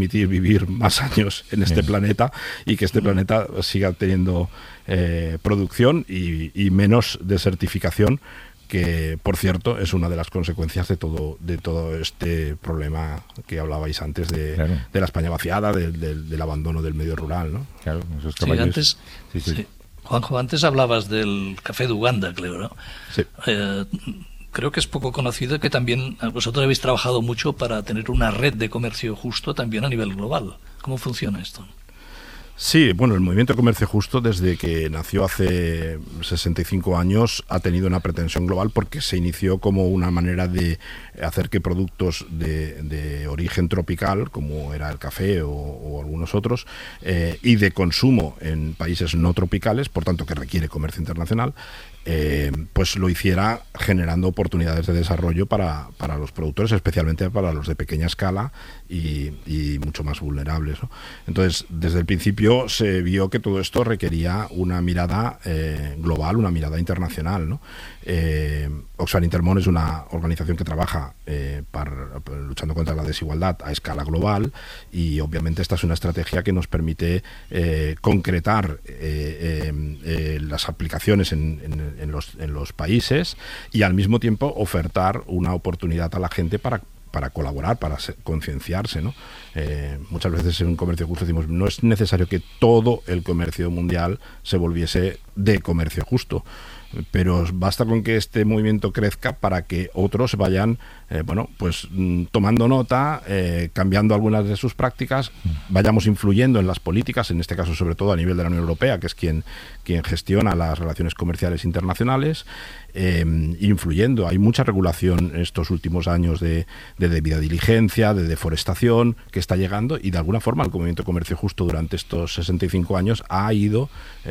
permitir vivir más años en este planeta y que este planeta siga teniendo producción y menos desertificación, que por cierto es una de las consecuencias de todo este problema que hablabais antes de la España vaciada, del abandono del medio rural, ¿no? Claro, esos caballos. Sí. Juanjo, antes hablabas del café de Uganda, creo, ¿no? Sí. Creo que es poco conocido que también vosotros habéis trabajado mucho para tener una red de comercio justo también a nivel global. ¿Cómo funciona esto? Sí, bueno, el movimiento de comercio justo desde que nació hace 65 años ha tenido una pretensión global, porque se inició como una manera de hacer que productos de origen tropical, como era el café o algunos otros, y de consumo en países no tropicales, por tanto que requiere comercio internacional, pues lo hiciera generando oportunidades de desarrollo para los productores, especialmente para los de pequeña escala y mucho más vulnerables, ¿no? Entonces, desde el principio se vio que todo esto requería una mirada global, una mirada internacional, ¿no? Oxfam Intermón es una organización que trabaja luchando contra la desigualdad a escala global, y obviamente esta es una estrategia que nos permite concretar las aplicaciones en los países, y al mismo tiempo ofertar una oportunidad a la gente para colaborar, para concienciarse, ¿no? Muchas veces en un comercio justo decimos, no es necesario que todo el comercio mundial se volviese de comercio justo, pero basta con que este movimiento crezca para que otros vayan tomando nota, cambiando algunas de sus prácticas, vayamos influyendo en las políticas, en este caso sobre todo a nivel de la Unión Europea, que es quien gestiona las relaciones comerciales internacionales, influyendo. Hay mucha regulación en estos últimos años de debida diligencia, de deforestación, que está llegando, y de alguna forma el movimiento de comercio justo durante estos 65 años ha ido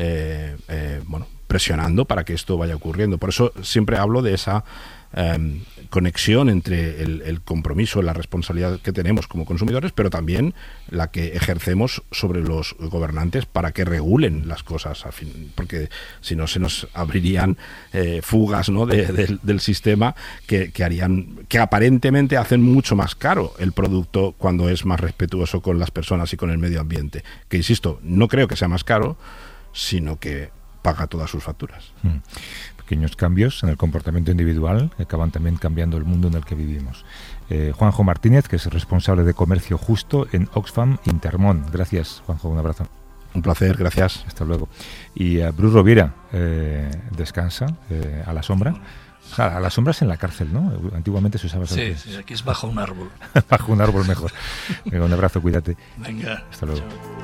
presionando para que esto vaya ocurriendo. Por eso siempre hablo de esa conexión entre el compromiso, la responsabilidad que tenemos como consumidores, pero también la que ejercemos sobre los gobernantes para que regulen las cosas, porque si no se nos abrirían fugas, ¿no?, del sistema que aparentemente hacen mucho más caro el producto cuando es más respetuoso con las personas y con el medio ambiente, que insisto, no creo que sea más caro, sino que paga todas sus facturas. Pequeños cambios en el comportamiento individual que acaban también cambiando el mundo en el que vivimos. Juanjo Martínez, que es responsable de comercio justo en Oxfam Intermón. Gracias, Juanjo, un abrazo. Un placer, gracias. Hasta luego. Y Bruce Rovira, descansa a la sombra. O sea, a las sombras en la cárcel, ¿no? Antiguamente se usaba... Sí, aquí es bajo un árbol. Bajo un árbol mejor. Venga, un abrazo, cuídate. Venga. Hasta luego. Chao.